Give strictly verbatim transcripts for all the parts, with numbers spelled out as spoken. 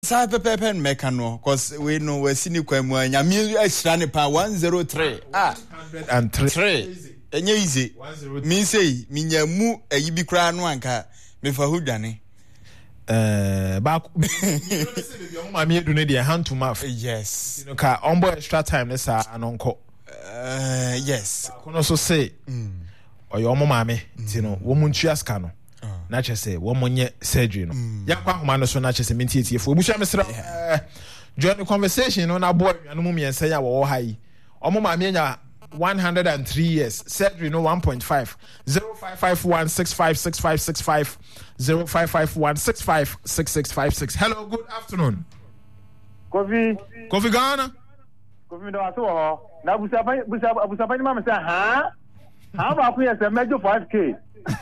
Sa pepe meka no cause we know we sini kwamu anyame ahira ne pa one oh three ah and three enye easy me say minyamu ayi bi kra no anka me fa hodwane eh ba you know say baby o ma me edu ne dey hand to mouth yes you know ka on boy extra time ne sa anonko uh yes kono so say mm oyo mo ma me ti no wo mu ntua ska no na chese wo monye surgery no yakwa homa no so na chese mentietie fo obusha mesra join the conversation no na boy anu mu miensa ya wo hai omo ma me nya one hundred three years surgery no one point five zero five five one six five six five six five zero five five one six five six six five six. Hello, good afternoon. Kofi Kofi Ghana Kofi do aso ho na busa busa busa pani ma me say ha ha ba ku yes mejo five k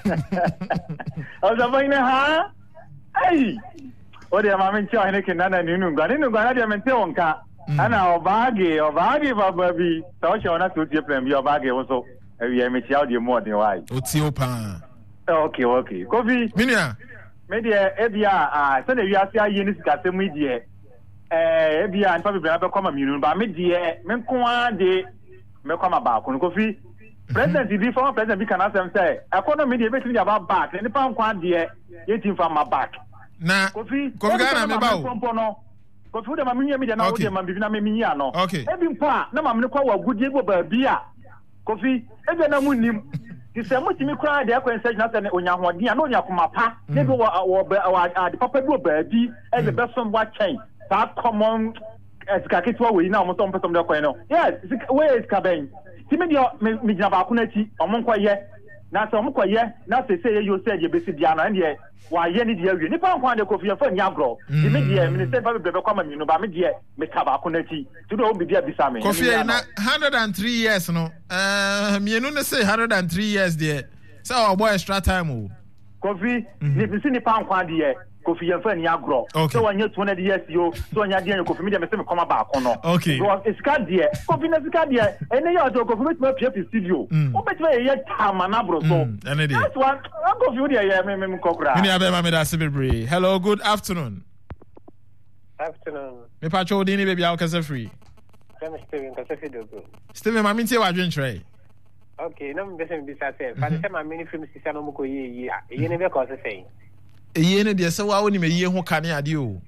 I was about ha hey o de ma men cho ene ke nana ni nu ngani nu ngana de men te wonka ana obage obage baba bi so che ona to tie plan bi obage wo so e wi me chia o de mo de wai o ti o pa okay okay Kofi minia me de e bia ah so na wi asia yi ni sika se mu die eh e bia nfa bi bra be koma mi nu ba me de me nko ade me koma ba ko Kofi President B former President B can ask them say economy dey between about back any pound kwan dey eighteen from my back na Kofi Kofi Ghana me ba o Kofi de ma me mi de na o de ma bibi na me mi ano okay e bi mpa na ma me kwa wa gudie go ba bi a Kofi e be na mu nim ti se mo ti mi kwa de akwa nsa na se ne onya hoden a na onya koma pa de go wa de papa bi o ba bi e be besom wa chen that common esikaketwa we na mo to mpesom de kwa no yes we is kaben Timi dio me gina ba ku na ti omonko ye na se omonko ye na se se ye yo se ye besi dia na ndie wa ye ni dia wi ni pa nkwan de Kofi fa nya agro timi die minister fa be be kwa ma mi no ba me die me ka ba ku na ti ti do bi dia bisa me Kofi na one hundred three years no eh me no say one hundred three years there say our boy extra time o Kofi ni bisi ni pa nkwan de Kofi ye fa nya agro so wanye two hundred years yo so nya de Kofi me de me se me koma ba ko no okay so iska de Kofi na iska de ene ya to Kofi me P F studio o be twa ye tama na bro so that's one Kofi de ye me me kokra me ni abema me da se bebre. Hello, good afternoon. Afternoon. Me pa cho dini baby akasa free. I'm Steven Kasafi dogo. Steven ma mintie wa dwen try. Okay, no me be se bisa se. Fa se ma mini film sisa no mo ko ye ye. Ye ne be ko se sei. Eye ne de se wa woni me ye ho kane ade o.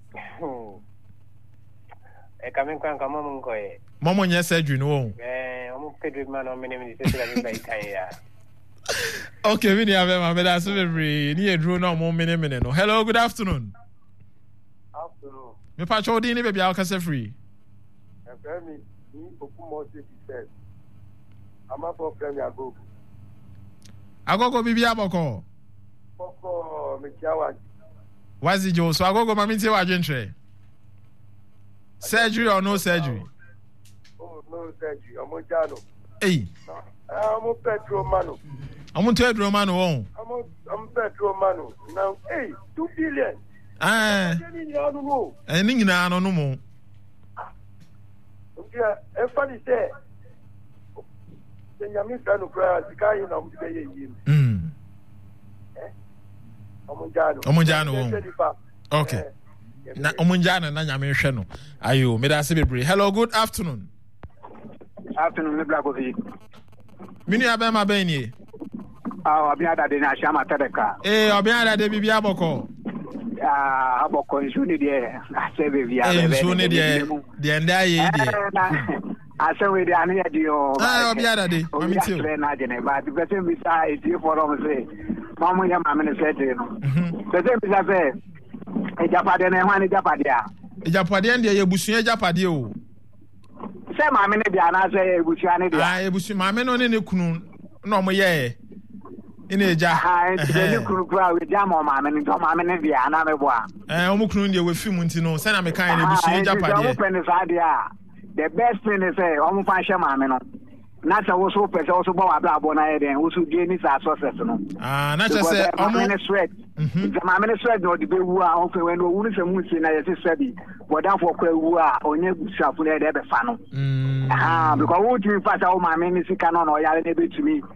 E ka men kwa nka mo mo ko ye. Momo nya surgery no o. Eh, o mo pedro man o me ne me se se la me bai kai ya. Okay, we have my brother so very near draw no more many minute no. Hello, good afternoon. Afternoon. Me pa cho di ni baby akasa free. E fe mi ni okumo se said. Ama for premier go. Agogo bibi aboko. Oko me kiawa. Wazi jo so agogo ma mintie wa dwentre. Surgery or no surgery? Oh, no surgery. Omo jano. Hey. I'm a petrol man. I'm a petrol man. I'm a I'm petrol man. Now, hey, two billion. Ah. And you know, no more. Okay, if I say, then you miss that no prayer. The guy in I'm saying him. Hmm. Omunjano. Omunjano. Okay. Na omunjano na nyame hwe no. Ayo, me da se bebre. Hello, good afternoon. Afternoon, me black Kofi. Mini abema beni. Ah, obi ada de na shama tedeka. Eh, obi ada de bibi aboko. Ah, aboko nsu ni de ase bebi a bebe. Nsu ni de de nda ye de. Ase we de anu ya di o. Ah, obi ada de. Mami ti o. Na de ne ba di person bi sa e ti for am say. Mamu ya mama ne say de no. Person bi sa say e japade na hwan e japade a. E japade nde ye busunya japade o. Se maame ne bia na se ebusia ne dia. Ah, ebusia maame no ne ne kunu no mo ye. Ina eja. Ah, ne kunu kura we dia mo maame ne to maame ne bia na me boa. Eh, o mo kunu de we fi mu ntino, se na me kan ne ebusia japade. Ah, open sa dia. The best thing is say o mo fa hye maame no. Na se wo so pese wo so bo wa bla bo na ye den, wo so die ni sa success no. Ah, na che se o mo ne sweat. Mhm. The maame ne sweat no de be wu a o fe we no wu ni se mu si na ye se sabi. Bodan for kwa wu a onye busuafo na de be fa no. Mm. Ah, because wo timi fa sa wo maame ni sika no no yare na betumi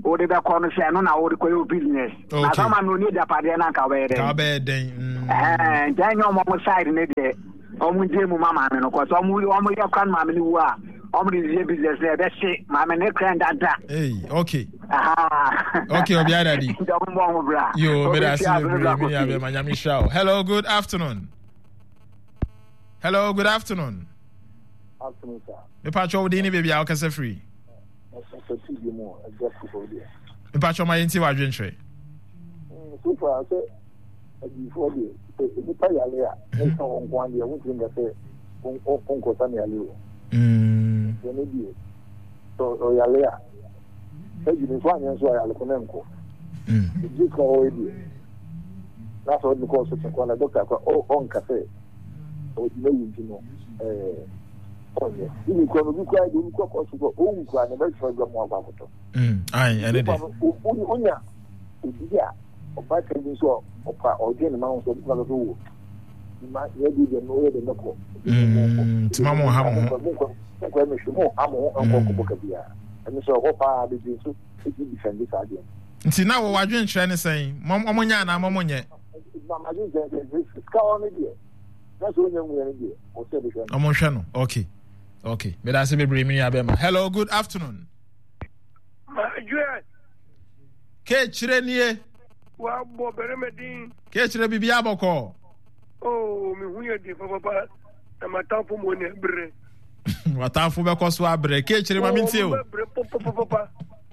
o de be ko no hwe no na o de ko your business na sama no ni japade na ka be den ka be den eh janyo mo mo side ne de o mu je mu mama me no ko so mu o mu ye kan mama ni wu a o mu di business e be se mama ne kan dada hey okay ah okay obi adadi yo me da see me me ya be manyami show. Hello, good afternoon. Hello, good afternoon. Afternoon, sir. Me pacho wo dini baby a okase free. So T V mo just for there. Me pacho ma yenti wa dwentre. So far say before the the pa yale a e so on kwan dia wo tin ga say on on ko sa yale o. Mm. So ne bi so o yale a e ji ni so anya so yale ko nenko. Mm. Ji ko o di. Na so ni ko so ko na doctor ko o on ka say o di meyi ti no eh onye ini ko bi ko ade ko ko so ko o nku an be so go mo abakoto. Mm. Ai ene de. Onya obi a oba kan bi so opa oje ni ma so ko so wo. Ma ye di de no ye de nako. Mm. Tima mo ha mo. Ko ko me shumo amo anko ko boka bia. Ani so ko pa de bi so e di defend this ade. Nti na wo wadwen hwe ne sen. Mo mo nya na mo mo nye. Ma ma ji de de ska on de. Na so nya mu ye de. O se de hwe. Omo hwe no. Okay. Okay. Me da se be bre mi ya be ma. Hello, good afternoon. Juan. Ke chire nie. Wa bo bere medin. Ke chire bibia boko. Oh, mi huye de papa. Na matamfo mo ne bre. Watamfo be ko so abre. Ke chire ma mintie o. Bre papa papa.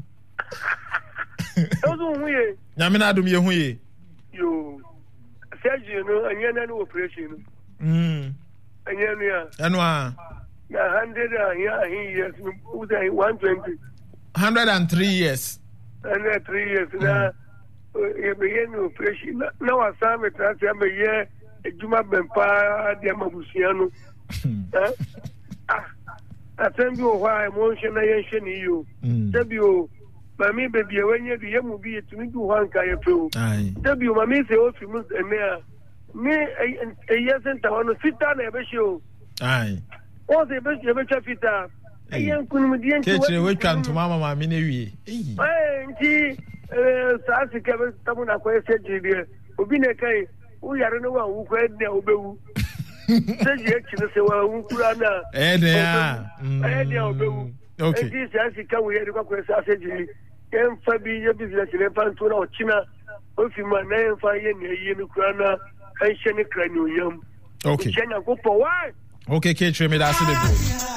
Ozo huye. Nyame na adum ye huye. Yo. Sergio no anya na no operation. Mm. Anya no ya. Eno a. Na one hundred ya he years we say one twenty. one hundred three years. one hundred three years na e be ye no operation. Na wa sa me tra se me ye ejuma bempa de mabusia no. Eh? Ah. Atembi o wa mo hwe na ye hwe ni yo. Tebi o mami baby e wenye bi ye mu bi etumi du ho anka ye pe o. Tebi o mami se o fi mu ene a me e ye senta wono sita na e be hwe o. Ai. O se be hwe be hwe fita. E ye nkunu mu die nti. Ke chire we twa ntoma mama me na wie. Eh nti eh sa sika be tamu na kwa ese jide. Obi na kai u yare no wa wu kwa de obewu. Se je chi se wa wu kura na. Eh de a. Eh de obewu. Okay. Eti sa sika we yare kwa kwa ese jide. Yen fa bi ye business le fa nto na o china. O fi ma na yen fa ye ne ye ni kura na kan hye ne kra ni oyam. Okay. Chenya ko po why? Okay, ke chire me da se de go.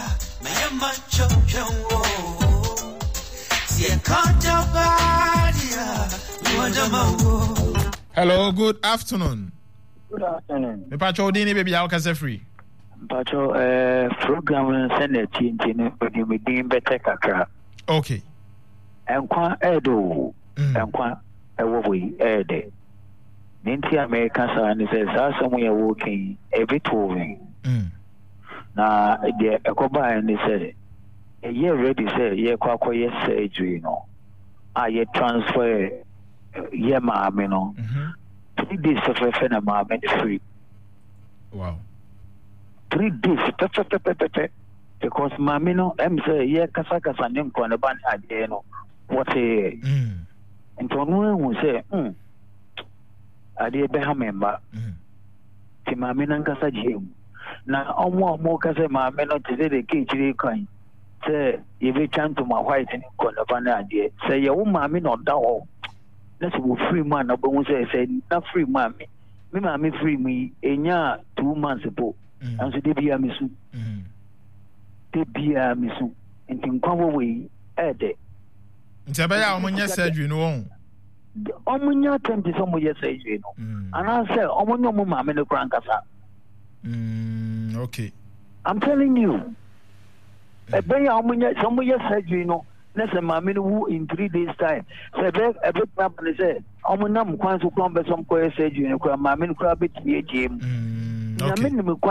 Hello, good afternoon. Good afternoon. Me pacho dini baby how can free? Pacho eh program send tinti no odi me din bete kakra. Okay. Enkwa edo. Enkwa ewo we ede. Ninti America sa ni say sa somo ye working a bit moving. Mm. Na de ekoba ni say a year ready say ye kwa kwa ye surgery no. A ye transfer ye ma me no. Mhm. Three days of a na ma me free. Wow. Three days pepe pepe pepe because ma me no em say ye kasa kasa ne nko ne ban ade no. What say? Mm. Nto no hu say mm. Ade be ha memba. Mm. Ti ma me nan kasa jiem. Na omo omo kasa ma me no te de ke chiri kan. Say ye be chanto ma white ne ko ne ban ade. Say ye wo ma me no da ho. Let's go free man na bo say say na free man me. Me ma me free me enya two months ago. And so they be a misu. They be a misu. And in Congo way, eh, de. Ntabaya omunya surgery no won. Omunya attempt is omunya surgery no. And I say omunya mo ma me no krankasa. Mm, okay. I'm telling you. E be ya omunya omunya surgery no. Na say ma me no in three days time. Say be e be plan say omunya mo kwan so kwan be some ko surgery no kwa ma me no kwa be tie jem. Okay.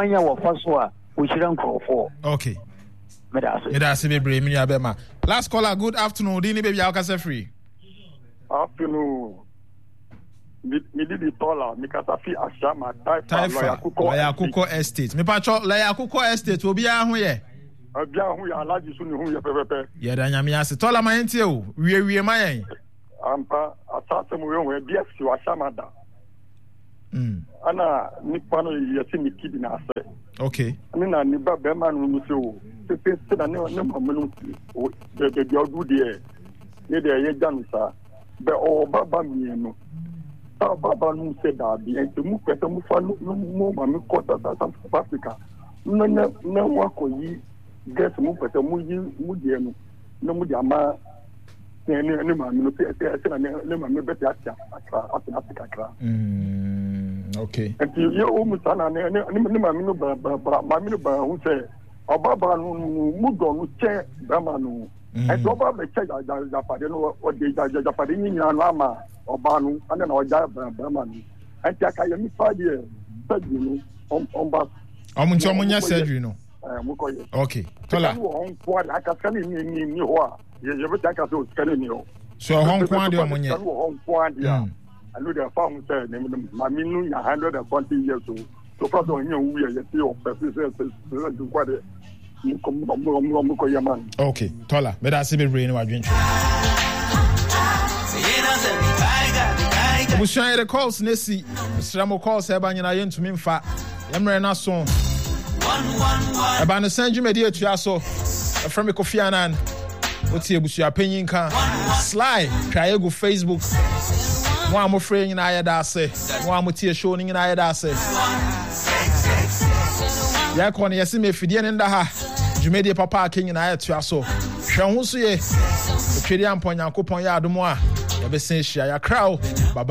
Okay. Medasi baby, me abema. Last caller, good afternoon. Dini baby, how can I free? Afternoon. Me did the taller. Me kasafi ashama. Taifa. Laya Kuko Estate. Me pacho Laya Kuko Estate. Will be a who ye? Abia hu ya alaji so ne hu ya pepepe. Ye da nyame ase. Tola mayenti o. Wie wie mayen. Ampa asase mu we D F C wa shamada. Mm. Ana nipa no yesi ni kidi na ase. Okay. Ani na ni ba be ma no mu se o. Se se se na ne ne mamenu o de de de odu de. Ye de ye janu sa. Be o baba mi no. Sa baba no se da bi en mu pese mu fa no mo ma mi ko ta ta South Africa. No na na wa ko yi guess mu pese mu yi mu de no. No mu de ama ne ne ne ma mi no se se na ne ne ma mi be ta ta akra Africa akra. Mm. Okay. And you o mu sana ne ne ne ma mi no ba ba ma mi no ba hu se obaba no mu do no che ba ma no. And so ba be che ja ja pade no o de ja ja pade ni nyina no ama oba no ande na o ja ba ma no. And ya ka yemi fa de surgery no on on ba. Omu nti omu nya surgery no. Eh mu ko ye. Okay. Tola. On ko aka kan ni ni ni ho a. Ye ye be ta ka so kan ni ho. So hon ko ade omu nya. On ko ade a. And the farm said, Maminu, one hundred twenty years old. So, first of all, you see your to quite a okay, Tola, but I see the rain or drink. We share the calls, Nessie. Stramo calls, Ebanya to me, fat. Emrena song. About the San Jumedia to Yaso, a friend of Kofi Annan. What's your bush? Your opinion can slide. Try go Facebook. One more friend in Ayadase, one more tear showing in Ayadase. Yakon, yes, me Fidian in the ha. Jumedia Papa King in Ayatuaso. Shahusie, the Tridian Ponyanko Ponya Dumois. Ever since she a crowd, Baba.